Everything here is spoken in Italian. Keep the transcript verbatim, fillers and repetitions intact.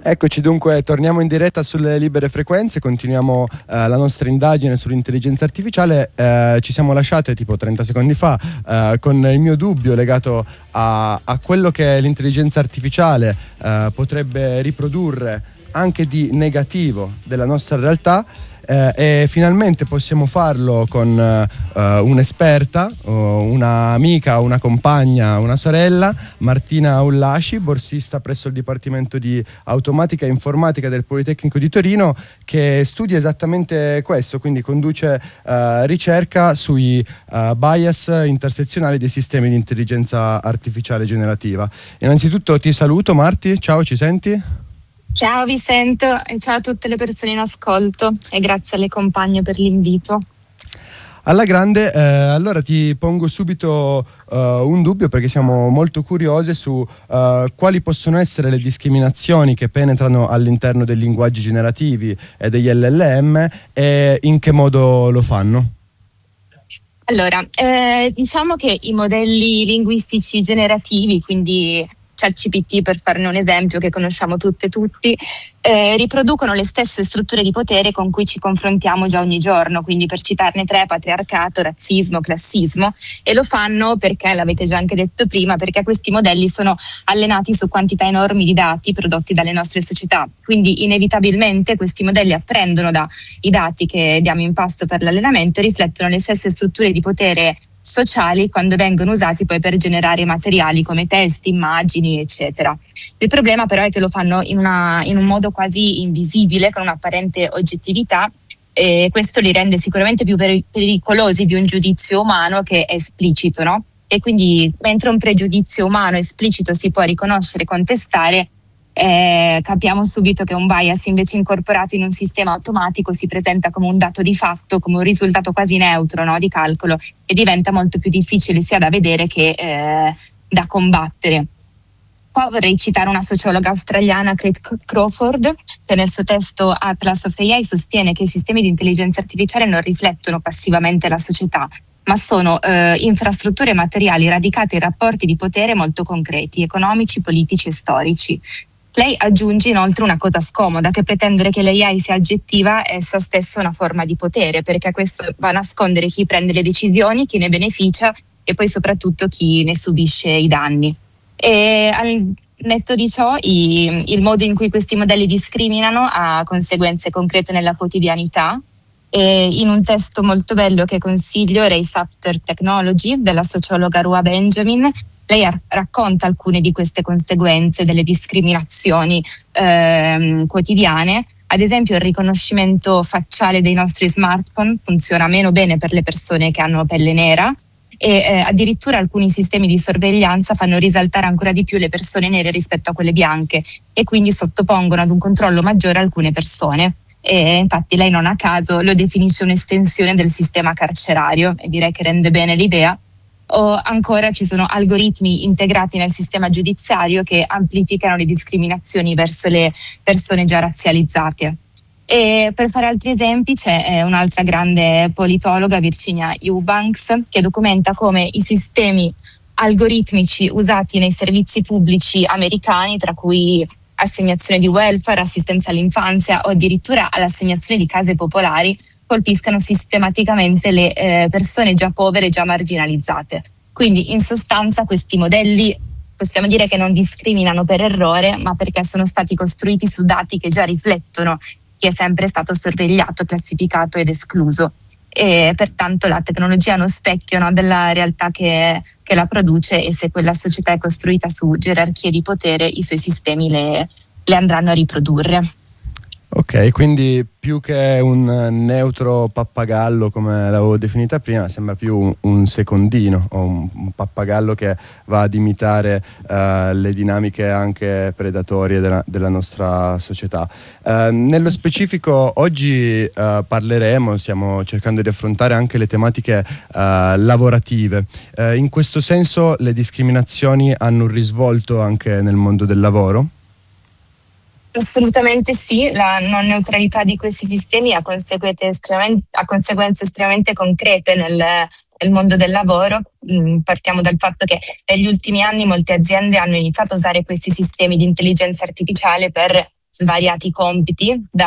Eccoci dunque, torniamo in diretta sulle libere frequenze, continuiamo eh, la nostra indagine sull'intelligenza artificiale. Eh, ci siamo lasciate tipo trenta secondi fa eh, con il mio dubbio legato a, a quello che l'intelligenza artificiale eh, potrebbe riprodurre anche di negativo della nostra realtà. Eh, e finalmente possiamo farlo con uh, un'esperta, uh, una amica, una compagna, una sorella, Martina Ullaci, borsista presso il Dipartimento di Automatica e Informatica del Politecnico di Torino, che studia esattamente questo, quindi conduce uh, ricerca sui uh, bias intersezionali dei sistemi di intelligenza artificiale generativa. Innanzitutto ti saluto, Marti, ciao, ci senti? Ciao, vi sento e ciao a tutte le persone in ascolto e grazie alle compagne per l'invito. Alla grande, eh, allora ti pongo subito uh, un dubbio, perché siamo molto curiose su uh, quali possono essere le discriminazioni che penetrano all'interno dei linguaggi generativi e degli L L M e in che modo lo fanno. Allora, eh, diciamo che i modelli linguistici generativi, quindi ChatGPT per farne un esempio che conosciamo tutte e tutti, eh, riproducono le stesse strutture di potere con cui ci confrontiamo già ogni giorno, quindi per citarne tre: patriarcato, razzismo, classismo, e lo fanno perché, l'avete già anche detto prima, perché questi modelli sono allenati su quantità enormi di dati prodotti dalle nostre società, quindi inevitabilmente questi modelli apprendono dai dati che diamo in pasto per l'allenamento e riflettono le stesse strutture di potere sociali quando vengono usati poi per generare materiali come testi, immagini, eccetera. Il problema però è che lo fanno in, una, in un modo quasi invisibile, con un'apparente oggettività, e questo li rende sicuramente più peri- pericolosi di un giudizio umano che è esplicito, no? E quindi mentre un pregiudizio umano esplicito si può riconoscere e contestare, Eh, capiamo subito che un bias invece incorporato in un sistema automatico si presenta come un dato di fatto, come un risultato quasi neutro, no, di calcolo, e diventa molto più difficile sia da vedere che eh, da combattere. Qua vorrei citare una sociologa australiana, Kate Crawford, che nel suo testo Atlas of A I sostiene che i sistemi di intelligenza artificiale non riflettono passivamente la società, ma sono eh, infrastrutture materiali radicate in rapporti di potere molto concreti, economici, politici e storici. Lei aggiunge inoltre una cosa scomoda, che pretendere che l'A I sia oggettiva è essa stessa una forma di potere, perché questo va a nascondere chi prende le decisioni, chi ne beneficia e poi soprattutto chi ne subisce i danni. E al netto di ciò, i, il modo in cui questi modelli discriminano ha conseguenze concrete nella quotidianità. E in un testo molto bello che consiglio, Race After Technology, della sociologa Rua Benjamin, lei ar- racconta alcune di queste conseguenze delle discriminazioni ehm, quotidiane. Ad esempio, il riconoscimento facciale dei nostri smartphone funziona meno bene per le persone che hanno pelle nera, e eh, addirittura alcuni sistemi di sorveglianza fanno risaltare ancora di più le persone nere rispetto a quelle bianche, e quindi sottopongono ad un controllo maggiore alcune persone. E infatti lei non a caso lo definisce un'estensione del sistema carcerario, e direi che rende bene l'idea. O ancora ci sono algoritmi integrati nel sistema giudiziario che amplificano le discriminazioni verso le persone già razzializzate. E per fare altri esempi c'è un'altra grande politologa, Virginia Eubanks, che documenta come i sistemi algoritmici usati nei servizi pubblici americani, tra cui assegnazione di welfare, assistenza all'infanzia o addirittura all'assegnazione di case popolari, colpiscano sistematicamente le eh, persone già povere, già marginalizzate. Quindi in sostanza questi modelli possiamo dire che non discriminano per errore, ma perché sono stati costruiti su dati che già riflettono chi è sempre stato sorvegliato, classificato ed escluso. E pertanto la tecnologia è uno specchio, no, della realtà che, che la produce, e se quella società è costruita su gerarchie di potere, i suoi sistemi le, le andranno a riprodurre. Ok, quindi più che un neutro pappagallo come l'avevo definita prima, sembra più un, un secondino o un, un pappagallo che va ad imitare uh, le dinamiche anche predatorie della, della nostra società. Uh, nello specifico oggi uh, parleremo, stiamo cercando di affrontare anche le tematiche uh, lavorative. Uh, in questo senso le discriminazioni hanno un risvolto anche nel mondo del lavoro? Assolutamente sì, la non neutralità di questi sistemi ha conseguenze estremamente, ha conseguenze estremamente concrete nel, nel mondo del lavoro. Mm, partiamo dal fatto che negli ultimi anni molte aziende hanno iniziato a usare questi sistemi di intelligenza artificiale per svariati compiti da